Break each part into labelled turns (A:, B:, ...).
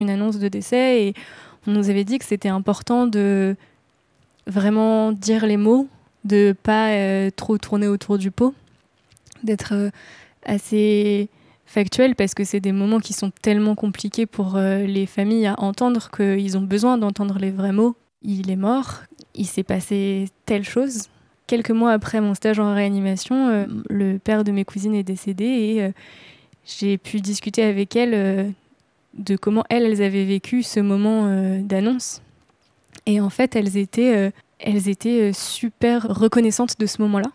A: une annonce de décès et on nous avait dit que c'était important de vraiment dire les mots, de pas trop tourner autour du pot, d'être assez factuel parce que c'est des moments qui sont tellement compliqués pour les familles à entendre qu'ils ont besoin d'entendre les vrais mots. Il est mort, il s'est passé telle chose. Quelques mois après mon stage en réanimation, le père de mes cousines est décédé et j'ai pu discuter avec elle de comment elles avaient vécu ce moment d'annonce. Et en fait, elles étaient super reconnaissantes de ce moment-là.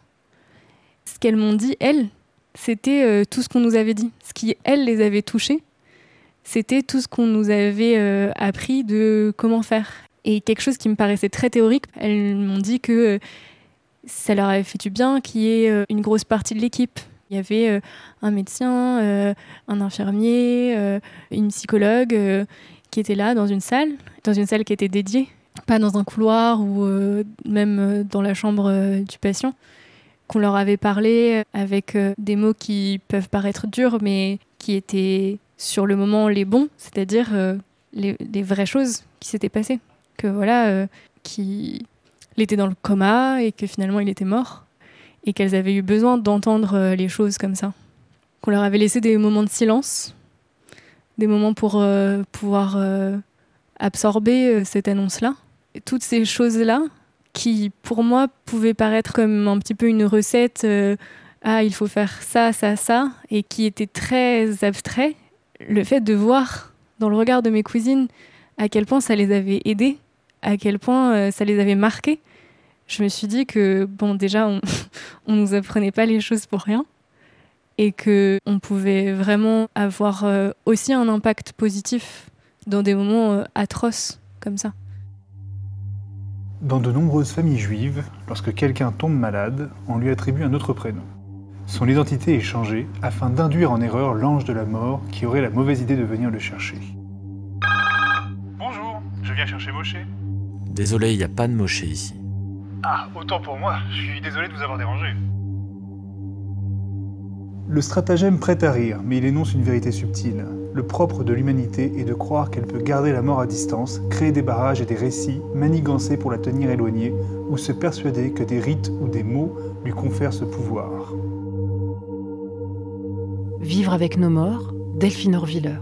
A: Ce qu'elles m'ont dit, elles, c'était tout ce qu'on nous avait dit. Ce qui, elles, les avait touchées, c'était tout ce qu'on nous avait appris de comment faire. Et quelque chose qui me paraissait très théorique, elles m'ont dit que ça leur avait fait du bien qu'il y ait une grosse partie de l'équipe. Il y avait un médecin, un infirmier, une psychologue qui était là dans une salle qui était dédiée, pas dans un couloir ou même dans la chambre du patient, qu'on leur avait parlé avec des mots qui peuvent paraître durs, mais qui étaient sur le moment les bons, c'est-à-dire les vraies choses qui s'étaient passées. Que voilà, qu'il était dans le coma et que finalement il était mort, et qu'elles avaient eu besoin d'entendre les choses comme ça. Qu'on leur avait laissé des moments de silence, des moments pour pouvoir absorber cette annonce-là. Et toutes ces choses-là, qui pour moi pouvaient paraître comme un petit peu une recette, il faut faire ça, ça, ça, et qui étaient très abstraits, le fait de voir dans le regard de mes cousines à quel point ça les avait aidées, à quel point ça les avait marquées, je me suis dit que, bon, déjà, on nous apprenait pas les choses pour rien et qu'on pouvait vraiment avoir aussi un impact positif dans des moments atroces comme ça.
B: Dans de nombreuses familles juives, lorsque quelqu'un tombe malade, on lui attribue un autre prénom. Son identité est changée afin d'induire en erreur l'ange de la mort qui aurait la mauvaise idée de venir le chercher. Bonjour, je viens chercher Moshe.
C: Désolé, il n'y a pas de Moshe ici.
B: Ah, autant pour moi, je suis désolé de vous avoir dérangé. Le stratagème prête à rire, mais il énonce une vérité subtile. Le propre de l'humanité est de croire qu'elle peut garder la mort à distance, créer des barrages et des récits, manigancer pour la tenir éloignée, ou se persuader que des rites ou des mots lui confèrent ce pouvoir.
D: Vivre avec nos morts, Delphine Orviller.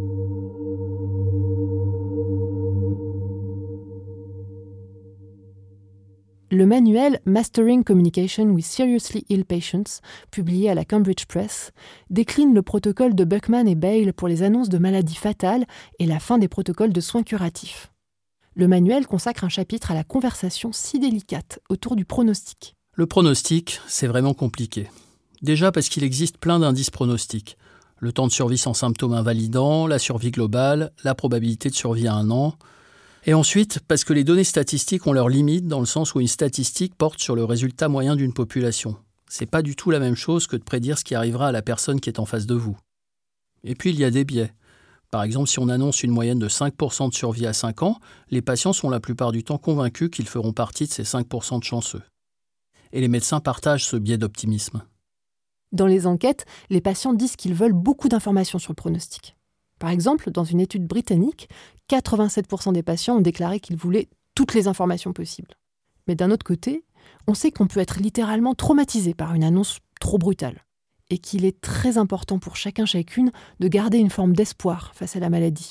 D: Le manuel Mastering Communication with Seriously Ill Patients, publié à la Cambridge Press, décline le protocole de Buckman et Bale pour les annonces de maladies fatales et la fin des protocoles de soins curatifs. Le manuel consacre un chapitre à la conversation si délicate autour du pronostic.
E: Le pronostic, c'est vraiment compliqué. Déjà parce qu'il existe plein d'indices pronostiques. Le temps de survie sans symptômes invalidants, la survie globale, la probabilité de survie à 1 an. Et ensuite, parce que les données statistiques ont leurs limites dans le sens où une statistique porte sur le résultat moyen d'une population. C'est pas du tout la même chose que de prédire ce qui arrivera à la personne qui est en face de vous. Et puis il y a des biais. Par exemple, si on annonce une moyenne de 5% de survie à 5 ans, les patients sont la plupart du temps convaincus qu'ils feront partie de ces 5% de chanceux. Et les médecins partagent ce biais d'optimisme.
D: Dans les enquêtes, les patients disent qu'ils veulent beaucoup d'informations sur le pronostic. Par exemple, dans une étude britannique, 87% des patients ont déclaré qu'ils voulaient toutes les informations possibles. Mais d'un autre côté, on sait qu'on peut être littéralement traumatisé par une annonce trop brutale. Et qu'il est très important pour chacune de garder une forme d'espoir face à la maladie.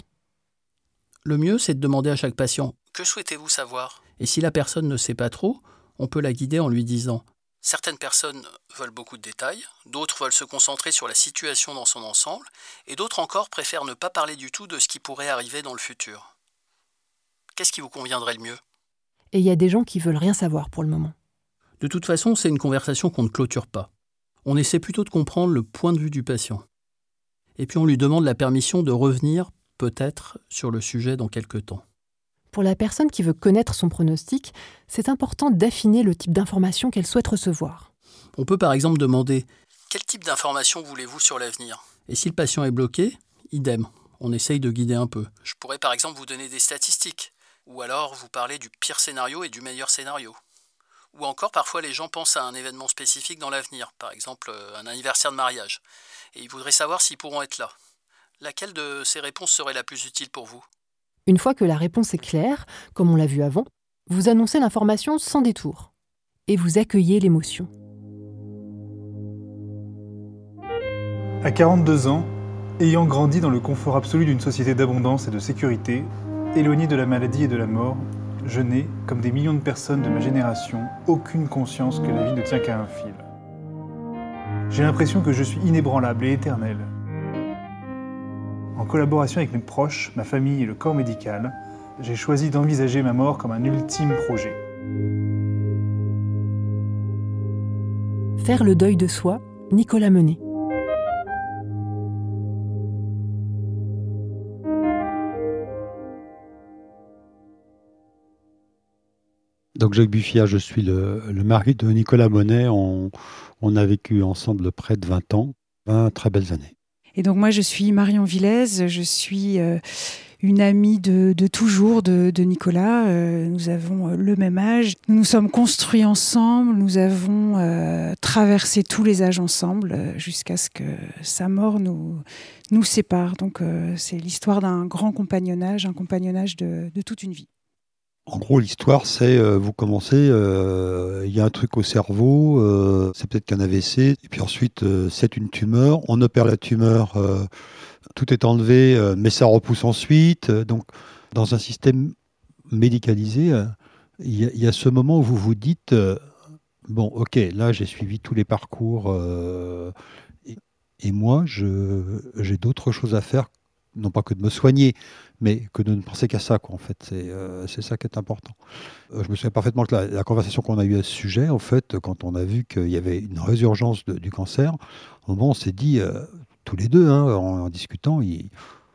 E: Le mieux, c'est de demander à chaque patient « Que souhaitez-vous savoir ?» Et si la personne ne sait pas trop, on peut la guider en lui disant « Certaines personnes veulent beaucoup de détails, d'autres veulent se concentrer sur la situation dans son ensemble, et d'autres encore préfèrent ne pas parler du tout de ce qui pourrait arriver dans le futur. Qu'est-ce qui vous conviendrait le mieux ?»
D: Et il y a des gens qui veulent rien savoir pour le moment.
E: De toute façon, c'est une conversation qu'on ne clôture pas. On essaie plutôt de comprendre le point de vue du patient. Et puis on lui demande la permission de revenir, peut-être, sur le sujet dans quelques temps.
D: Pour la personne qui veut connaître son pronostic, c'est important d'affiner le type d'information qu'elle souhaite recevoir.
E: On peut par exemple demander « Quel type d'information voulez-vous sur l'avenir ?» Et si le patient est bloqué, idem, on essaye de guider un peu. Je pourrais par exemple vous donner des statistiques, ou alors vous parler du pire scénario et du meilleur scénario. Ou encore, parfois, les gens pensent à un événement spécifique dans l'avenir, par exemple un anniversaire de mariage, et ils voudraient savoir s'ils pourront être là. Laquelle de ces réponses serait la plus utile pour vous ?
D: Une fois que la réponse est claire, comme on l'a vu avant, vous annoncez l'information sans détour. Et vous accueillez l'émotion.
B: À 42 ans, ayant grandi dans le confort absolu d'une société d'abondance et de sécurité, éloigné de la maladie et de la mort, je n'ai, comme des millions de personnes de ma génération, aucune conscience que la vie ne tient qu'à un fil. J'ai l'impression que je suis inébranlable et éternel. En collaboration avec mes proches, ma famille et le corps médical, j'ai choisi d'envisager ma mort comme un ultime projet.
D: Faire le deuil de soi, Nicolas Menet.
F: Donc Jacques Buffiat, je suis le mari de Nicolas Menet. On a vécu ensemble près de 20 ans, 20 très belles années.
G: Et donc moi je suis Marion Villez, je suis une amie de toujours de Nicolas. Nous avons le même âge, nous nous sommes construits ensemble, nous avons traversé tous les âges ensemble jusqu'à ce que sa mort nous sépare. Donc c'est l'histoire d'un grand compagnonnage, un compagnonnage de toute une vie.
F: En gros, l'histoire, c'est vous commencez, il y a un truc au cerveau, c'est peut-être qu'un AVC, et puis ensuite, c'est une tumeur, on opère la tumeur, tout est enlevé, mais ça repousse ensuite. Donc, dans un système médicalisé, il y a ce moment où vous vous dites, bon, ok, là, j'ai suivi tous les parcours, et moi, j'ai d'autres choses à faire, non pas que de me soigner, mais que de ne penser qu'à ça, quoi, en fait. C'est ça qui est important. Je me souviens parfaitement que la conversation qu'on a eue à ce sujet, en fait, quand on a vu qu'il y avait une résurgence du cancer, au moment on s'est dit, tous les deux, hein, en discutant, il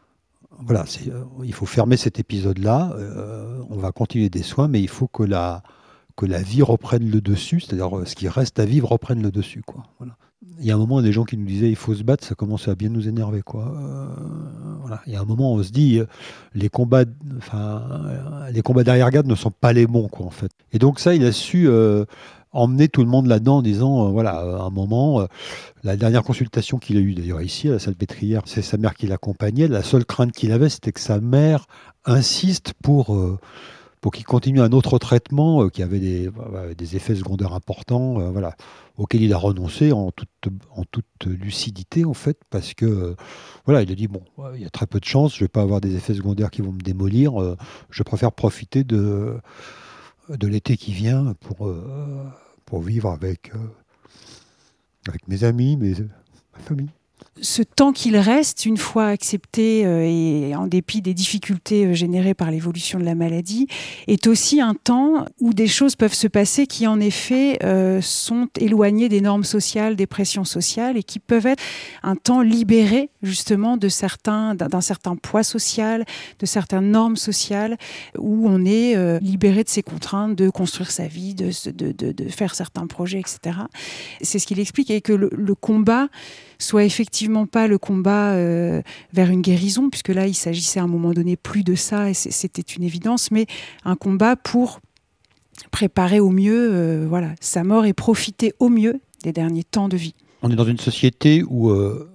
F: faut fermer cet épisode-là, on va continuer des soins, mais il faut que la vie reprenne le dessus, c'est-à-dire ce qui reste à vivre reprenne le dessus, quoi. Voilà. Il y a un moment, des gens qui nous disaient il faut se battre, ça commençait à bien nous énerver, quoi. Voilà. Il y a un moment, on se dit les combats d'arrière-garde ne sont pas les bons, quoi, en fait. Et donc ça, il a su emmener tout le monde là-dedans en disant voilà, à un moment, la dernière consultation qu'il a eue d'ailleurs ici à la Salpêtrière, c'est sa mère qui l'accompagnait. La seule crainte qu'il avait, c'était que sa mère insiste pour qu'il continue un autre traitement qui avait des effets secondaires importants, auquel il a renoncé en toute lucidité, en fait, parce que il a dit, bon, il y a très peu de chances, je ne vais pas avoir des effets secondaires qui vont me démolir, je préfère profiter de l'été qui vient pour vivre avec mes amis, ma famille.
G: Ce temps qu'il reste, une fois accepté et en dépit des difficultés générées par l'évolution de la maladie, est aussi un temps où des choses peuvent se passer qui, en effet, sont éloignées des normes sociales, des pressions sociales, et qui peuvent être un temps libéré, justement, d'un certain poids social, de certaines normes sociales, où on est libéré de ses contraintes de construire sa vie, de faire certains projets, etc. C'est ce qu'il explique, et que le combat soit effectivement pas le combat vers une guérison, puisque là, il s'agissait à un moment donné plus de ça, et c'était une évidence, mais un combat pour préparer au mieux sa mort et profiter au mieux des derniers temps de vie.
F: On est dans une société où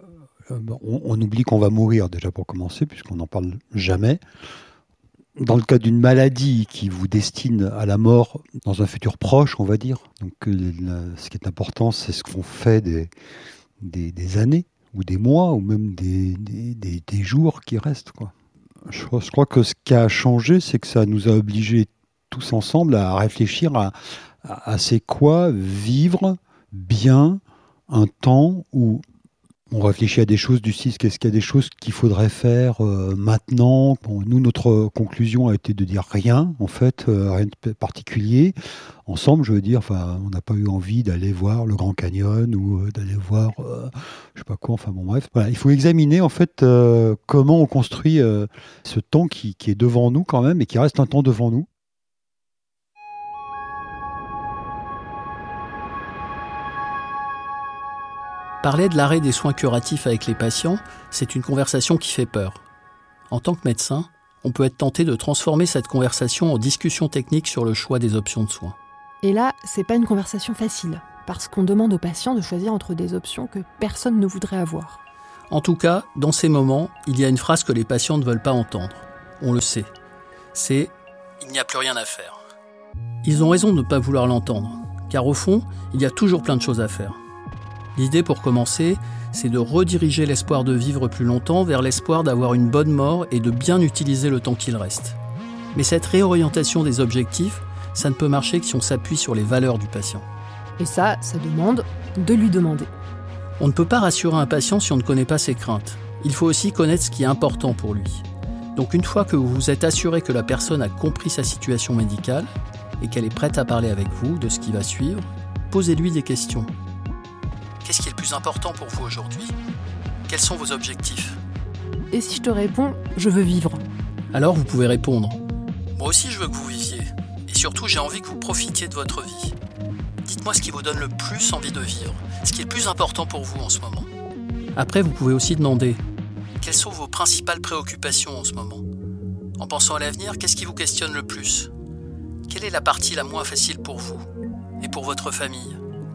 F: on oublie qu'on va mourir, déjà pour commencer, puisqu'on n'en parle jamais. Dans le cas d'une maladie qui vous destine à la mort dans un futur proche, on va dire, donc ce qui est important, c'est ce qu'on fait des années, ou des mois, ou même des jours qui restent, quoi. Je crois que ce qui a changé, c'est que ça nous a obligés tous ensemble à réfléchir à c'est quoi vivre bien un temps où on réfléchit à des choses du style, qu'est-ce qu'il y a des choses qu'il faudrait faire maintenant. Bon, nous, notre conclusion a été de dire rien, en fait, rien de particulier. Ensemble, je veux dire, on n'a pas eu envie d'aller voir le Grand Canyon ou d'aller voir, je sais pas quoi, bon bref. Voilà, il faut examiner, en fait, comment on construit ce temps qui est devant nous quand même et qui reste un temps devant nous.
E: Parler de l'arrêt des soins curatifs avec les patients, c'est une conversation qui fait peur. En tant que médecin, on peut être tenté de transformer cette conversation en discussion technique sur le choix des options de soins.
D: Et là, c'est pas une conversation facile, parce qu'on demande aux patients de choisir entre des options que personne ne voudrait avoir.
E: En tout cas, dans ces moments, il y a une phrase que les patients ne veulent pas entendre. On le sait. C'est « il n'y a plus rien à faire ». Ils ont raison de ne pas vouloir l'entendre, car au fond, il y a toujours plein de choses à faire. L'idée pour commencer, c'est de rediriger l'espoir de vivre plus longtemps vers l'espoir d'avoir une bonne mort et de bien utiliser le temps qu'il reste. Mais cette réorientation des objectifs, ça ne peut marcher que si on s'appuie sur les valeurs du patient.
D: Et ça demande de lui demander.
E: On ne peut pas rassurer un patient si on ne connaît pas ses craintes. Il faut aussi connaître ce qui est important pour lui. Donc une fois que vous vous êtes assuré que la personne a compris sa situation médicale et qu'elle est prête à parler avec vous de ce qui va suivre, posez-lui des questions. Qu'est-ce qui est le plus important pour vous aujourd'hui ? Quels sont vos objectifs ?
D: Et si je te réponds « je veux vivre » ?
E: Alors vous pouvez répondre « moi aussi je veux que vous viviez. Et surtout j'ai envie que vous profitiez de votre vie. Dites-moi ce qui vous donne le plus envie de vivre, ce qui est le plus important pour vous en ce moment. » Après vous pouvez aussi demander « quelles sont vos principales préoccupations en ce moment ? En pensant à l'avenir, qu'est-ce qui vous questionne le plus ? Quelle est la partie la moins facile pour vous ? Et pour votre famille ? Qu'espérez-vous ? »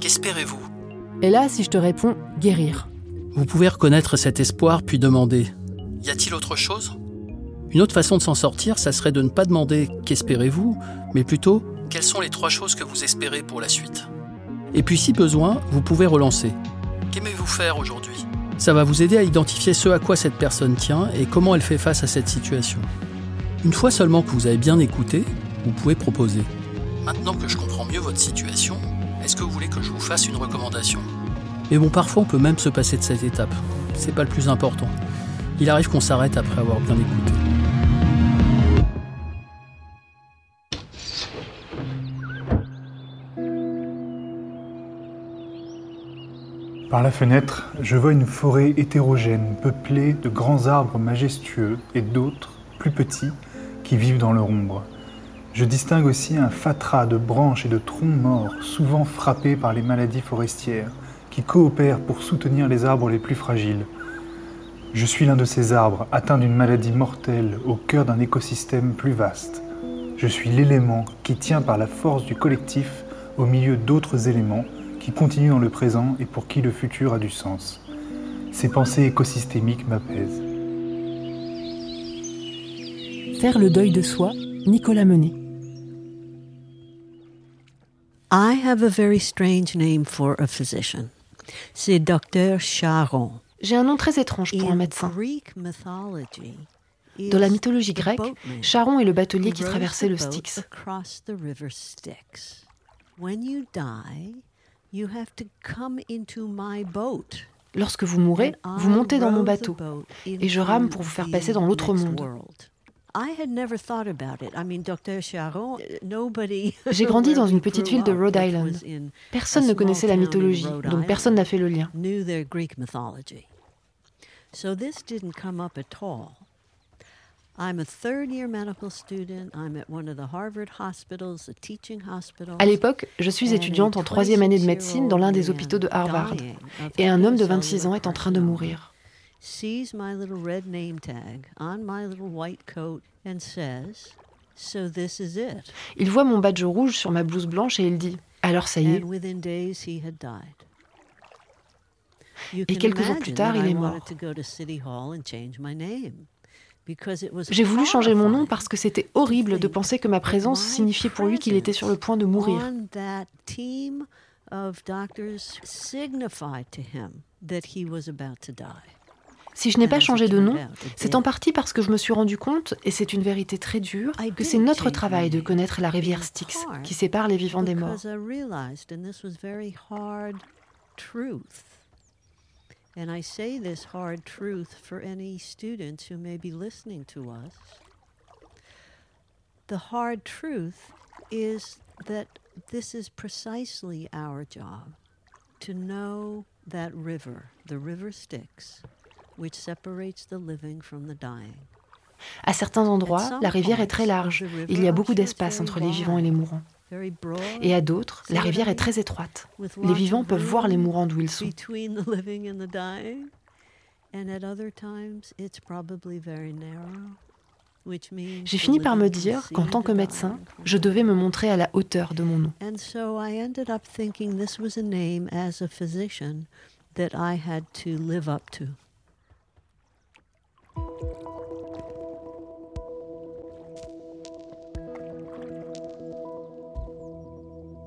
D: Et là, si je te réponds « guérir »,
E: vous pouvez reconnaître cet espoir puis demander « y a-t-il autre chose ?» Une autre façon de s'en sortir, ça serait de ne pas demander « qu'espérez-vous ?» mais plutôt « quelles sont les 3 choses que vous espérez pour la suite ?» Et puis si besoin, vous pouvez relancer « qu'aimez-vous faire aujourd'hui ?» Ça va vous aider à identifier ce à quoi cette personne tient et comment elle fait face à cette situation. Une fois seulement que vous avez bien écouté, vous pouvez proposer « maintenant que je comprends mieux votre situation, est-ce que vous voulez que je vous fasse une recommandation ?» Mais bon, parfois on peut même se passer de cette étape. C'est pas le plus important. Il arrive qu'on s'arrête après avoir bien écouté.
B: Par la fenêtre, je vois une forêt hétérogène, peuplée de grands arbres majestueux et d'autres, plus petits, qui vivent dans leur ombre. Je distingue aussi un fatras de branches et de troncs morts, souvent frappés par les maladies forestières, qui coopèrent pour soutenir les arbres les plus fragiles. Je suis l'un de ces arbres, atteint d'une maladie mortelle, au cœur d'un écosystème plus vaste. Je suis l'élément qui tient par la force du collectif au milieu d'autres éléments qui continuent dans le présent et pour qui le futur a du sens. Ces pensées écosystémiques m'apaisent.
D: Faire le deuil de soi, Nicolas Menet.
H: I have a very strange name for a physician. C'est Dr. Charon.
D: J'ai un nom très étrange pour un médecin. Dans la mythologie grecque, Charon est le batelier qui traversait le Styx. Lorsque vous mourrez, vous montez dans mon bateau et je rame pour vous faire passer dans l'autre monde. J'ai grandi dans une petite ville de Rhode Island. Personne ne connaissait la mythologie, donc personne n'a fait le lien. À l'époque, je suis étudiante en 3e année de médecine dans l'un des hôpitaux de Harvard, et un homme de 26 ans est en train de mourir.
H: Sees my little red name tag on my little white coat and says, "So this is it."
D: Il voit mon badge rouge sur ma blouse blanche et il dit « Alors ça y est ». Et quelques jours plus tard, il est mort. J'ai voulu changer mon nom parce que c'était horrible de penser que ma présence signifiait pour lui qu'il était sur le point de mourir. Si je n'ai pas changé de nom, c'est en partie parce que je me suis rendu compte, et c'est une vérité très dure, que c'est notre travail de connaître la rivière Styx qui sépare les vivants des morts.
H: And I say this hard truth for any students who may be listening to us. The hard truth is that this is precisely our job, to know that river, the river Styx, which separates the living from the dying.
D: À certains endroits, la rivière est très large. Il y a beaucoup d'espace entre les vivants et les mourants. Et à d'autres, la rivière est très étroite. Les vivants peuvent voir les mourants d'où ils sont. J'ai fini par me dire qu'en tant que médecin, je devais me montrer à la hauteur de mon nom.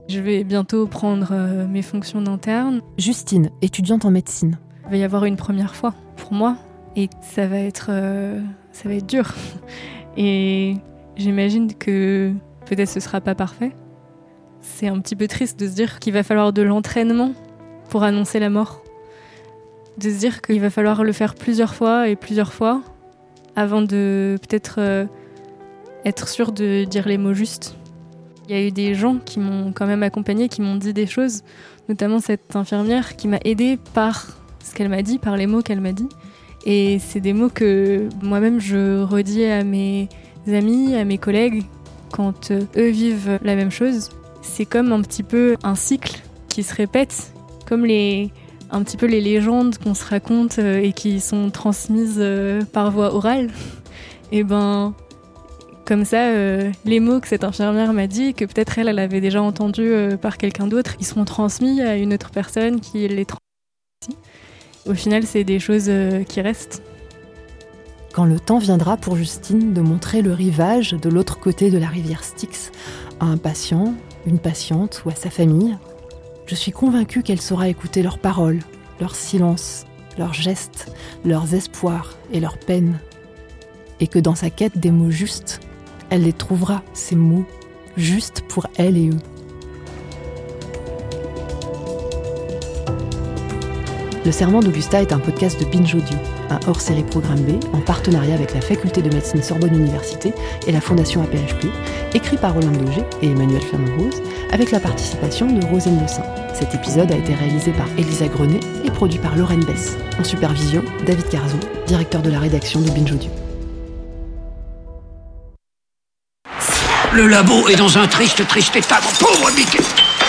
A: Je vais bientôt prendre mes fonctions d'interne.
D: Justine, étudiante en médecine.
A: Il va y avoir une première fois pour moi et ça va être dur. Et j'imagine que peut-être ce sera pas parfait. C'est un petit peu triste de se dire qu'il va falloir de l'entraînement pour annoncer la mort. De se dire qu'il va falloir le faire plusieurs fois avant de peut-être être sûr de dire les mots justes. Il y a eu des gens qui m'ont quand même accompagnée, qui m'ont dit des choses, notamment cette infirmière qui m'a aidée par ce qu'elle m'a dit, par les mots qu'elle m'a dit. Et c'est des mots que moi-même je redis à mes amis, à mes collègues, quand eux vivent la même chose. C'est comme un petit peu un cycle qui se répète, comme un petit peu les légendes qu'on se raconte et qui sont transmises par voie orale. Et ben, comme ça, les mots que cette infirmière m'a dit, que peut-être elle avait déjà entendu par quelqu'un d'autre, ils seront transmis à une autre personne qui les transmet. Au final, c'est des choses qui restent.
D: Quand le temps viendra pour Justine de montrer le rivage de l'autre côté de la rivière Styx à un patient, une patiente ou à sa famille, je suis convaincue qu'elle saura écouter leurs paroles, leurs silences, leurs gestes, leurs espoirs et leurs peines. Et que dans sa quête des mots justes, elle les trouvera, ces mots, justes pour elle et eux. Le Serment d'Augusta est un podcast de Binge Audio, un hors-série Programme B en partenariat avec la Faculté de médecine Sorbonne Université et la Fondation AP-HP, écrit par Roland Dauger et Emmanuel Fernand-Rose, avec la participation de Rosine Lecin. Cet épisode a été réalisé par Elisa Grenet et produit par Lorraine Bess. En supervision, David Carzon, directeur de la rédaction de Binge Audio.
I: Le labo est dans un triste état, mon pauvre Mickey.